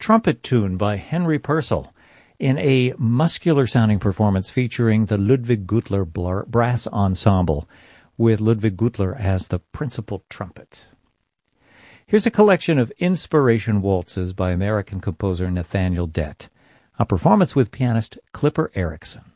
Trumpet Tune by Henry Purcell in a muscular-sounding performance featuring the Ludwig Gutler Brass Ensemble, with Ludwig Gutler as the principal trumpet. Here's a collection of inspiration waltzes by American composer Nathaniel Dett, a performance with pianist Clipper Erickson.